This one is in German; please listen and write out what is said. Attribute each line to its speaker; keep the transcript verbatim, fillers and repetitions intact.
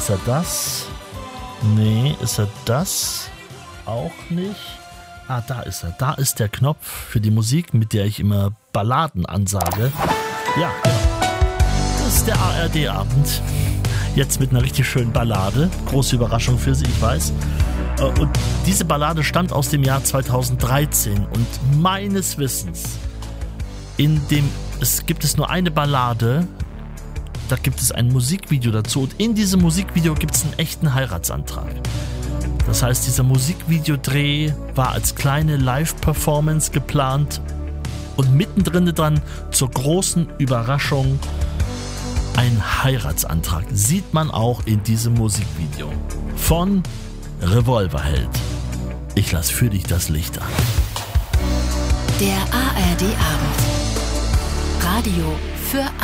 Speaker 1: Ist er das? Nee, ist er das? Auch nicht. Ah, da ist er. Da ist der Knopf für die Musik, mit der ich immer Balladen ansage. Ja, genau. Das ist der A R D-Abend. Jetzt mit einer richtig schönen Ballade. Große Überraschung für Sie, ich weiß. Und diese Ballade stammt aus dem Jahr zweitausenddreizehn. Und meines Wissens, in dem, es gibt es nur eine Ballade, da gibt es ein Musikvideo dazu. Und in diesem Musikvideo gibt es einen echten Heiratsantrag. Das heißt, dieser Musikvideodreh war als kleine Live-Performance geplant und mittendrin dran zur großen Überraschung ein Heiratsantrag. Sieht man auch in diesem Musikvideo von Revolverheld. Ich lass für dich das Licht an.
Speaker 2: Der A R D-Abend. Radio für